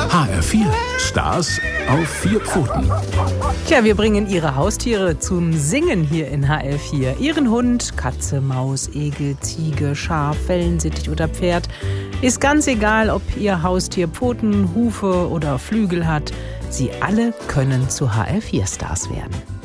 HR4, Stars auf 4 Pfoten. Tja, wir bringen Ihre Haustiere zum Singen hier in HR4. Ihren Hund, Katze, Maus, Igel, Ziege, Schaf, Wellensittich oder Pferd. Ist ganz egal, ob Ihr Haustier Pfoten, Hufe oder Flügel hat. Sie alle können zu HR4-Stars werden.